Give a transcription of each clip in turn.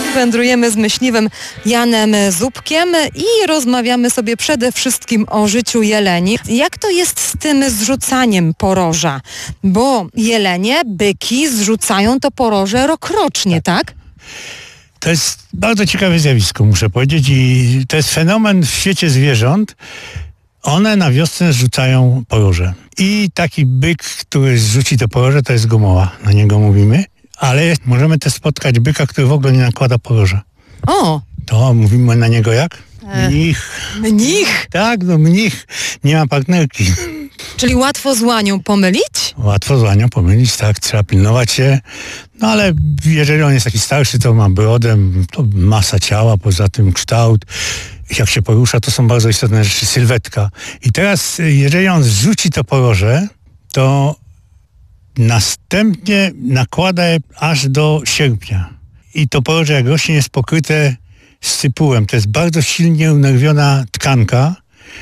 Wędrujemy z myśliwym Janem Zubkiem i rozmawiamy sobie przede wszystkim o życiu jeleni. Jak to jest z tym zrzucaniem poroża? Bo jelenie, byki zrzucają to poroże rokrocznie, tak? To jest bardzo ciekawe zjawisko, muszę powiedzieć, i to jest fenomen w świecie zwierząt. One na wiosnę zrzucają poroże. I taki byk, który zrzuci to poroże, to jest gomoła, na niego mówimy. Ale możemy też spotkać byka, który w ogóle nie nakłada poroża. O! To mówimy na niego jak? Mnich. Mnich? Tak, no mnich. Nie ma partnerki. Czyli łatwo z łanią pomylić? Łatwo z łanią pomylić, tak. Trzeba pilnować się. No ale jeżeli on jest taki starszy, to ma brodę, to masa ciała, poza tym kształt. Jak się porusza, to są bardzo istotne rzeczy. Sylwetka. I teraz, jeżeli on zrzuci to poroże, to następnie nakłada je aż do sierpnia. I to poroże, jak rośnie, jest pokryte scypułem. To jest bardzo silnie unerwiona tkanka.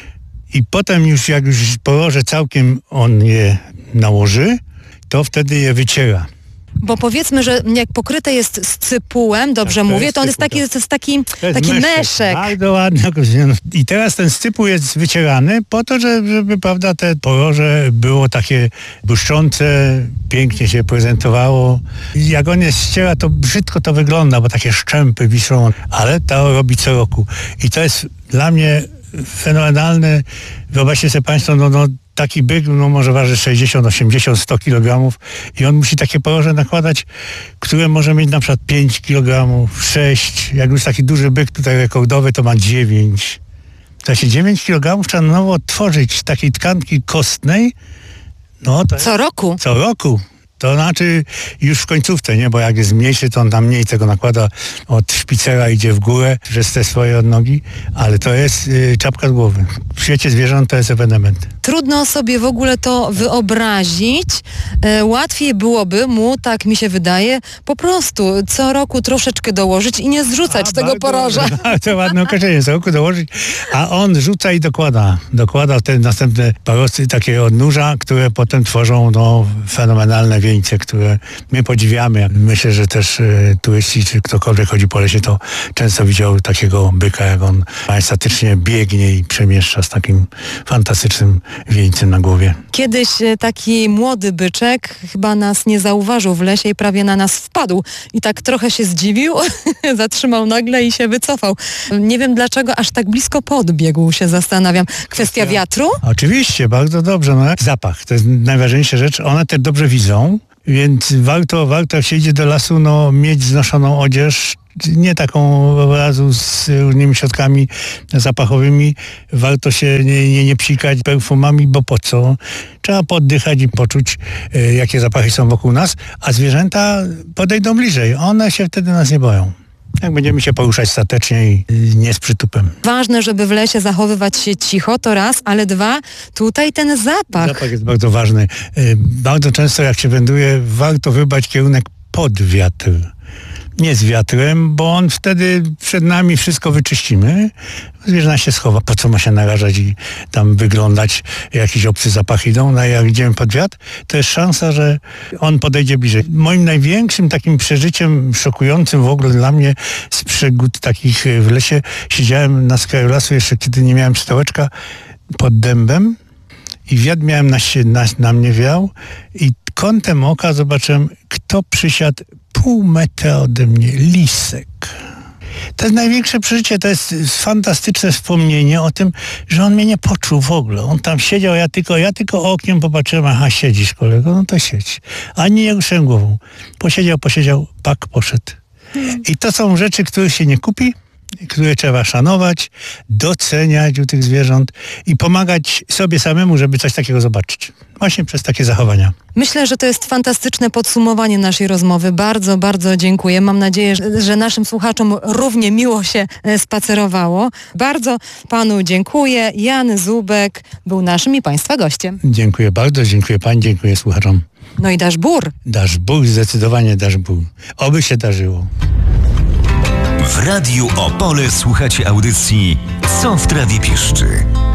I potem już, jak już poroże całkiem on je nałoży, to wtedy je wyciera. Bo powiedzmy, że jak pokryte jest scypułem, dobrze Tak, mówię, to on jest taki meszek. Bardzo ładnie. I teraz ten scypuł jest wycierany po to, żeby prawda, te poroże było takie błyszczące, pięknie się prezentowało. I jak on je ściera, to brzydko to wygląda, bo takie szczępy wiszą, ale to robi co roku. I to jest dla mnie fenomenalne. Wyobraźcie sobie Państwo, taki byk może waży 60, 80, 100 kg i on musi takie poroże nakładać, które może mieć na przykład 5 kg, 6. Jak już taki duży byk tutaj rekordowy, to ma 9. To się 9 kg trzeba na nowo odtworzyć takiej tkanki kostnej. No, to co roku? Co roku. To znaczy już w końcówce, nie? Bo jak jest mniejszy, to on tam mniej tego nakłada, od szpicera idzie w górę przez te swoje odnogi, ale to jest czapka z głowy. W świecie zwierząt to jest ewenement. Trudno sobie w ogóle to wyobrazić. Łatwiej byłoby mu, tak mi się wydaje, po prostu co roku troszeczkę dołożyć i nie zrzucać tego poroża. To ładne określenie, co roku dołożyć, a on rzuca i dokłada. Dokłada te następne porosty, takie odnóża, które potem tworzą fenomenalne wieńce, które my podziwiamy. Myślę, że też turyści, czy ktokolwiek chodzi po lesie, to często widział takiego byka, jak on majestatycznie biegnie i przemieszcza z takim fantastycznym wieńcem na głowie. Kiedyś taki młody byczek chyba nas nie zauważył w lesie i prawie na nas wpadł. I tak trochę się zdziwił, zatrzymał nagle i się wycofał. Nie wiem dlaczego aż tak blisko podbiegł, się zastanawiam. Kwestia wiatru? Oczywiście, bardzo dobrze. Zapach, to jest najważniejsza rzecz. One też dobrze widzą, więc warto jak się idzie do lasu, mieć znoszoną odzież, nie taką od razu z różnymi środkami zapachowymi. Warto się nie psikać perfumami, bo po co? Trzeba poddychać i poczuć, jakie zapachy są wokół nas, a zwierzęta podejdą bliżej. One się wtedy nas nie boją. Jak będziemy się poruszać statecznie i nie z przytupem. Ważne, żeby w lesie zachowywać się cicho, to raz, ale dwa, tutaj ten zapach. Zapach jest bardzo ważny. Bardzo często jak się wędruje, warto wybrać kierunek pod wiatr. Nie z wiatrem, bo on wtedy przed nami wszystko wyczyścimy. Zwierzyna się schowa. Po co ma się narażać i tam wyglądać, jakiś obcy zapach idą. No jak idziemy pod wiatr, to jest szansa, że on podejdzie bliżej. Moim największym takim przeżyciem, szokującym w ogóle dla mnie z przygód takich w lesie, siedziałem na skraju lasu, jeszcze kiedy nie miałem stołeczka, pod dębem i wiatr miałem na mnie wiał i kątem oka zobaczyłem, kto przysiadł pół metra ode mnie. Lisek. To jest największe przeżycie, to jest fantastyczne wspomnienie o tym, że on mnie nie poczuł w ogóle. On tam siedział, ja tylko okiem popatrzyłem, aha, siedzisz kolego, no to siedź. Ani nie ruszyłem głową. Posiedział, pak, poszedł. I to są rzeczy, których się nie kupi, które trzeba szanować, doceniać u tych zwierząt i pomagać sobie samemu, żeby coś takiego zobaczyć. Właśnie przez takie zachowania. Myślę, że to jest fantastyczne podsumowanie naszej rozmowy. Bardzo, bardzo dziękuję. Mam nadzieję, że naszym słuchaczom równie miło się spacerowało. Bardzo panu dziękuję. Jan Zubek był naszym i państwa gościem. Dziękuję bardzo, dziękuję pani, dziękuję słuchaczom. No i dasz bór. Dasz bór, zdecydowanie dasz bór. Oby się darzyło. W Radiu Opole słuchacie audycji Co w trawie piszczy.